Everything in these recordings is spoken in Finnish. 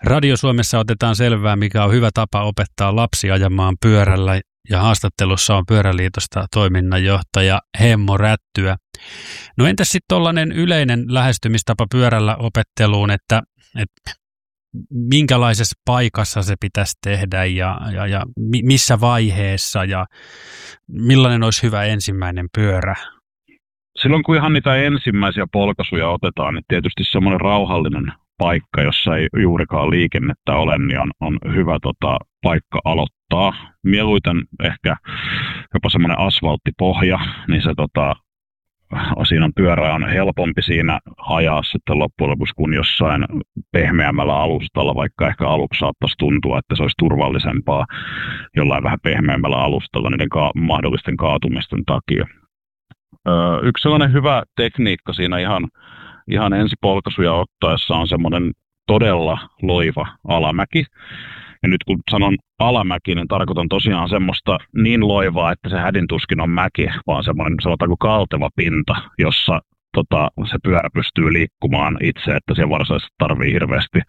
Radio Suomessa otetaan selvää, mikä on hyvä tapa opettaa lapsi ajamaan pyörällä, ja haastattelussa on Pyöräliitosta toiminnanjohtaja Hemmo Rättyä. No entäs sitten tollainen yleinen lähestymistapa pyörällä opetteluun, että minkälaisessa paikassa se pitäisi tehdä ja missä vaiheessa ja millainen olisi hyvä ensimmäinen pyörä? Silloin kun ihan niitä ensimmäisiä polkaisuja otetaan, niin tietysti semmoinen rauhallinen paikka, jossa ei juurikaan liikennettä ole, niin on hyvä paikka aloittaa. Mieluiten ehkä jopa semmoinen asfalttipohja, niin se siinä pyörä on helpompi siinä ajaa sitten loppujen lopuksi kuin jossain pehmeämmällä alustalla, vaikka ehkä aluksi saattaisi tuntua, että se olisi turvallisempaa jollain vähän pehmeämmällä alustalla niiden mahdollisten kaatumisten takia. Yksi sellainen hyvä tekniikka siinä ihan ensipolkaisuja ottaessa on semmoinen todella loiva alamäki. Ja nyt kun sanon alamäki, niin tarkoitan tosiaan semmoista niin loivaa, että se hädintuskin on mäki, vaan semmoinen sanotaanko kalteva pinta, jossa se pyörä pystyy liikkumaan itse, että se varsinaisesti tarvii hirveästi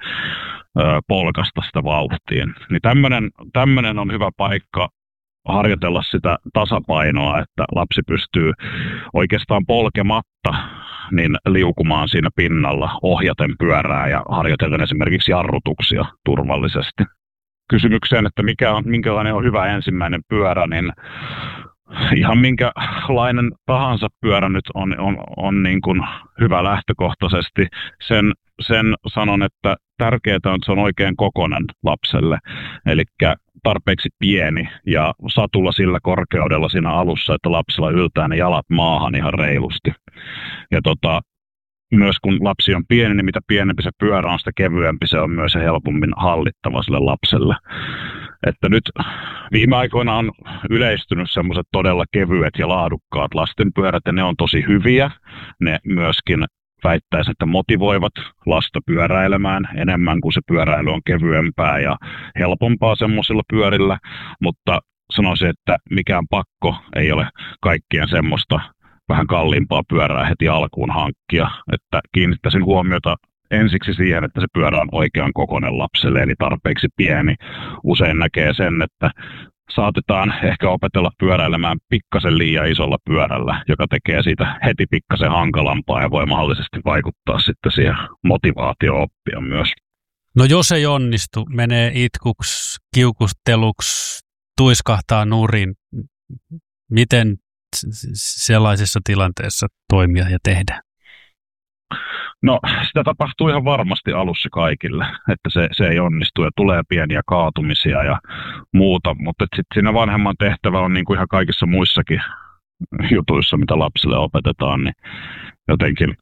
polkasta sitä vauhtiin. Niin tämmöinen on hyvä paikka harjoitella sitä tasapainoa, että lapsi pystyy oikeastaan polkematta niin liukumaan siinä pinnalla ohjaten pyörää ja harjoitellen esimerkiksi jarrutuksia turvallisesti. Kysymykseen, että minkälainen on hyvä ensimmäinen pyörä, niin ihan minkälainen tahansa pyörä nyt on niin kuin hyvä lähtökohtaisesti. Sen sanon, että tärkeää on, että se on oikein kokoinen lapselle, eli tarpeeksi pieni ja satula sillä korkeudella siinä alussa, että lapsella yltää ne jalat maahan ihan reilusti. Ja myös kun lapsi on pieni, niin mitä pienempi se pyörä on, sitä kevyempi se on myös helpommin hallittava sille lapselle. Että nyt viime aikoina on yleistynyt semmoiset todella kevyet ja laadukkaat lastenpyörät, ja ne on tosi hyviä. Ne myöskin väittäisi, että motivoivat lasta pyöräilemään enemmän, kuin se pyöräily on kevyempää ja helpompaa semmoisilla pyörillä, mutta sanoisin, että mikään pakko ei ole kaikkien semmoista vähän kalliimpaa pyörää heti alkuun hankkia, että kiinnittäisin huomiota ensiksi siihen, että se pyörä on oikean kokoinen lapselle, eli tarpeeksi pieni. Usein näkee sen, että saatetaan ehkä opetella pyöräilemään pikkasen liian isolla pyörällä, joka tekee siitä heti pikkasen hankalampaa ja voi mahdollisesti vaikuttaa sitten siihen motivaatio-oppia myös. No jos ei onnistu, menee itkuksi, kiukusteluksi, tuiskahtaa nurin, miten sellaisessa tilanteessa toimia ja tehdä? No sitä tapahtuu ihan varmasti alussa kaikille, että se ei onnistu ja tulee pieniä kaatumisia ja muuta, mutta sitten siinä vanhemman tehtävä on niin kuin ihan kaikissa muissakin jutuissa, mitä lapsille opetetaan, niin jotenkin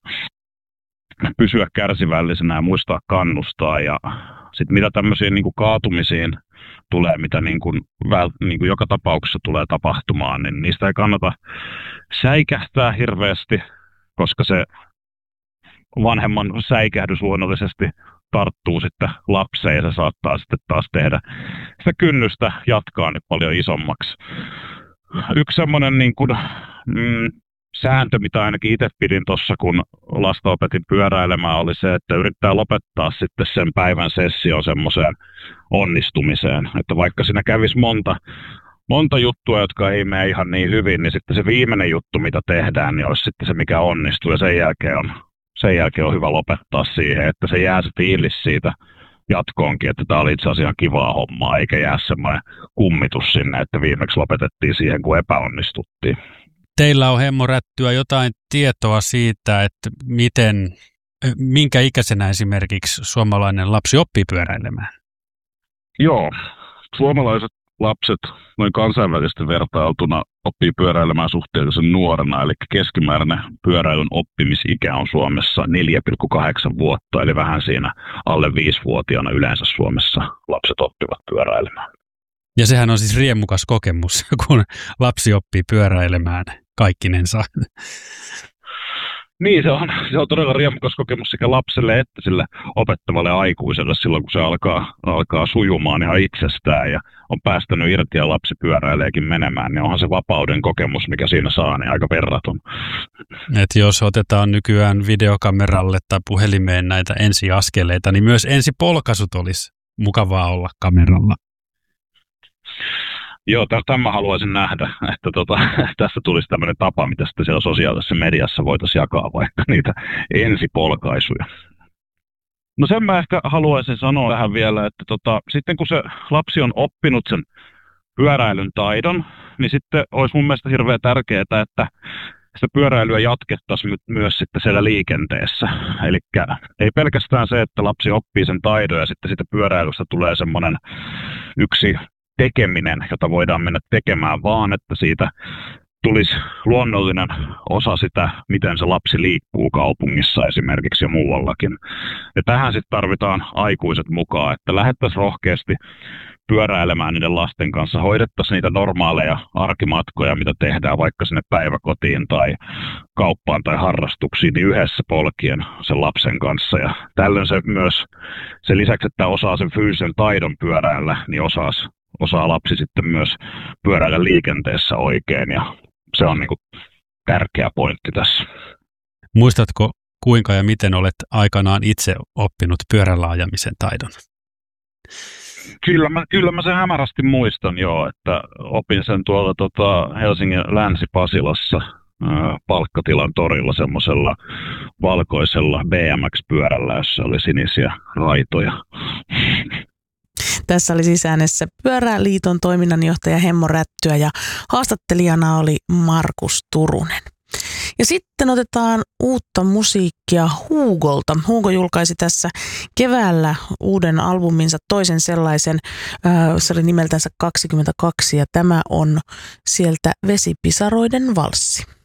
pysyä kärsivällisenä ja muistaa kannustaa. Ja sitten mitä tämmöisiin niin kuin kaatumisiin tulee, mitä niin kuin joka tapauksessa tulee tapahtumaan, niin niistä ei kannata säikähtää hirveästi, koska se vanhemman säikähdys luonnollisesti tarttuu sitten lapseen ja se saattaa sitten taas tehdä sitä kynnystä jatkaa nyt paljon isommaksi. Yksi semmoinen niin kuin, sääntö, mitä ainakin itse pidin tuossa, kun lasta opetin pyöräilemään, oli se, että yrittää lopettaa sitten sen päivän sessio semmoiseen onnistumiseen. Että vaikka siinä kävisi monta juttua, jotka ei mene ihan niin hyvin, niin sitten se viimeinen juttu, mitä tehdään, niin olisi sitten se, mikä onnistuu. Ja sen jälkeen on hyvä lopettaa siihen, että se jää se fiilis siitä jatkoonkin, että tämä oli itse asiassa kivaa hommaa, eikä jää semmoinen kummitus sinne, että viimeksi lopetettiin siihen, kun epäonnistuttiin. Teillä on, Hemmo Rättyä, jotain tietoa siitä, että minkä ikäisenä esimerkiksi suomalainen lapsi oppii pyöräilemään? Joo, suomalaiset lapset noin kansainvälisesti vertailtuna oppii pyöräilemään suhteellisen nuorena, eli keskimääräinen pyöräilyn oppimisikä on Suomessa 4,8 vuotta, eli vähän siinä alle 5-vuotiaana yleensä Suomessa lapset oppivat pyöräilemään. Ja sehän on siis riemukas kokemus, kun lapsi oppii pyöräilemään kaikkinensa. Niin, se on todella riemukas kokemus sekä lapselle että sille opettavalle aikuiselle silloin, kun se alkaa sujumaan ihan itsestään ja on päästänyt irti ja lapsi pyöräileekin menemään, niin onhan se vapauden kokemus, mikä siinä saa, niin aika verraton. Et jos otetaan nykyään videokameralle tai puhelimeen näitä ensiaskeleita, niin myös ensipolkaisut olisi mukavaa olla kameralla. Joo, tämän haluaisin nähdä, että tässä tulisi tämmöinen tapa, mitä sitten siellä sosiaalisessa mediassa voitaisiin jakaa vaikka niitä ensipolkaisuja. No sen mä ehkä haluaisin sanoa tähän vielä, että sitten kun se lapsi on oppinut sen pyöräilyn taidon, niin sitten olisi mun mielestä hirveän tärkeää, että sitä pyöräilyä jatkettaisiin myös sitten siellä liikenteessä. Eli ei pelkästään se, että lapsi oppii sen taidon ja sitten siitä pyöräilystä tulee semmoinen yksi tekeminen, jota voidaan mennä tekemään, vaan että siitä tulisi luonnollinen osa sitä, miten se lapsi liikkuu kaupungissa esimerkiksi ja muuallakin. Ja tähän sitten tarvitaan aikuiset mukaan, että lähdettäisiin rohkeasti pyöräilemään niiden lasten kanssa, hoidettaisiin niitä normaaleja arkimatkoja, mitä tehdään vaikka sinne päiväkotiin tai kauppaan tai harrastuksiin, niin yhdessä polkien sen lapsen kanssa. Ja tällöin se myös, sen lisäksi, että osaa sen fyysisen taidon pyöräillä, niin osaa lapsi sitten myös pyöräillä liikenteessä oikein, ja se on niin kuin tärkeä pointti tässä. Muistatko, kuinka ja miten olet aikanaan itse oppinut pyörällä ajamisen taidon? Kyllä mä sen hämärästi muistan jo, että opin sen tuolla Helsingin Länsi-Pasilassa Palkkatilan torilla semmoisella valkoisella BMX-pyörällä, jossa oli sinisiä raitoja. Tässä oli siis äänessä Pyöräliiton toiminnanjohtaja Hemmo Rättyä ja haastattelijana oli Markus Turunen. Ja sitten otetaan uutta musiikkia Hugolta. Hugo julkaisi tässä keväällä uuden albuminsa, toisen sellaisen, se oli nimeltänsä 22 ja tämä on sieltä Vesipisaroiden valssi.